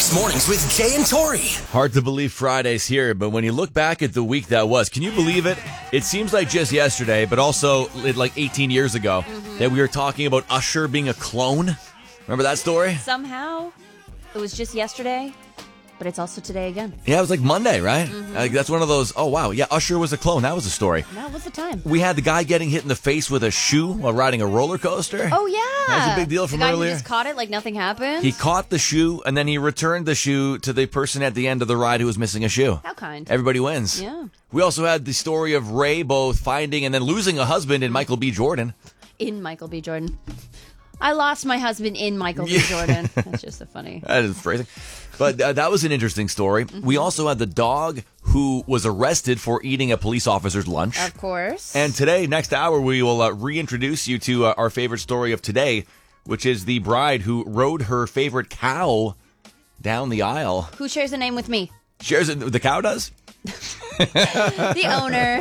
Kicks Mornings with Jay and Tori. Hard to believe Friday's here, but when you look back at the week that was, can you believe it? It seems like just yesterday, but also like 18 years ago, that we were talking about Usher being a clone. Remember that story? Somehow, it was just yesterday, but it's also today again. Yeah, it was like Monday, right? That's one of those, oh wow, yeah, Usher was a clone. That was a story. That was the time. We had the guy getting hit in the face with a shoe while riding a roller coaster. Oh, yeah. That was a big deal from the guy earlier. Who just caught it like nothing happened. He caught the shoe, and then he returned the shoe to the person at the end of the ride who was missing a shoe. How kind. Everybody wins. Yeah. We also had the story of Ray both finding and then losing a husband in Michael B. Jordan. In Michael B. Jordan. I lost my husband in Michael B. Jordan. That's just so funny. That is phrasing. But that was an interesting story. We also had the dog who was arrested for eating a police officer's lunch. Of course. And today, next hour, we will reintroduce you to our favorite story of today, which is the bride who rode her favorite cow down the aisle. Who shares a name with me? Shares it, the cow does? The owner.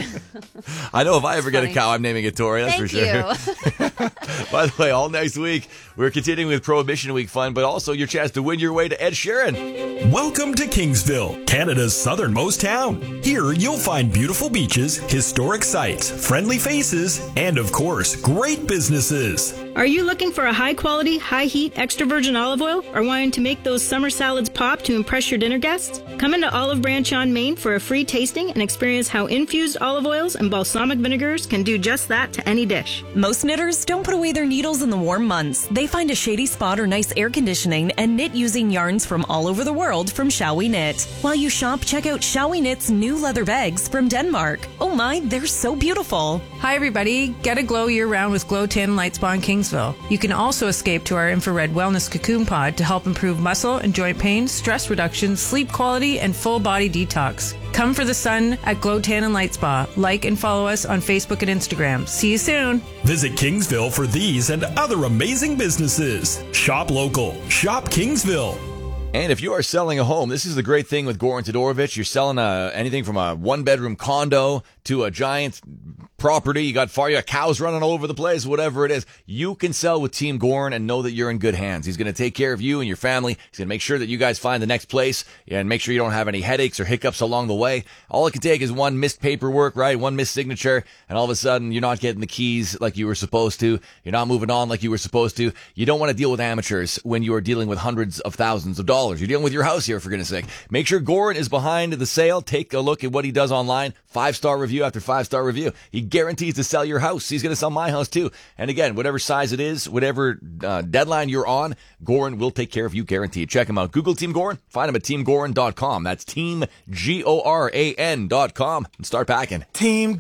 I know if I ever get a funny. cow, I'm naming it Tori, that's for sure. Thank you. By the way, all next week, we're continuing with Prohibition Week fun, but also your chance to win your way to Ed Sheeran. Welcome to Kingsville, Canada's southernmost town. Here you'll find beautiful beaches, historic sites, friendly faces, and of course, great businesses. Are you looking for a high-quality, high-heat, extra virgin olive oil or wanting to make those summer salads pop to impress your dinner guests? Come into Olive Branch on Main for a free tasting and experience how infused olive oils and balsamic vinegars can do just that to any dish. Most knitters don't put away their needles in the warm months. They find a shady spot or nice air conditioning and knit using yarns from all over the world from Shall We Knit. While you shop, check out Shall We Knit's new leather bags from Denmark. Oh my, they're so beautiful. Hi everybody, get a glow year-round with Glow Tan Light Spa in Kingsville. You can also escape to our infrared wellness cocoon pod to help improve muscle and joint pain, stress reduction, sleep quality, and full body detox. Come for the sun at Glow Tan and Light Spa. Like and follow us on Facebook and Instagram. See you soon. Visit Kingsville for these and other amazing businesses. Shop local. Shop Kingsville. And if you are selling a home, this is the great thing with Goran Todorovic. You're selling anything from a one-bedroom condo to a giant property. You got cows running all over the place, whatever it is. You can sell with Team Goran and know that you're in good hands. He's going to take care of you and your family. He's going to make sure that you guys find the next place and make sure you don't have any headaches or hiccups along the way. All it can take is one missed paperwork, right? One missed signature, and all of a sudden you're not getting the keys like you were supposed to. You're not moving on like you were supposed to. You don't want to deal with amateurs when you are dealing with hundreds of thousands of dollars. You're dealing with your house here, for goodness sake. Make sure Goran is behind the sale. Take a look at what he does online. 5-star review after 5-star review. He guarantees to sell your house. He's going to sell my house too. And again, whatever size it is, whatever deadline you're on, Goran will take care of you, guaranteed. Check him out. Google Team Goran. Find him at teamgoran.com. That's teamgoran.com. And start packing. Team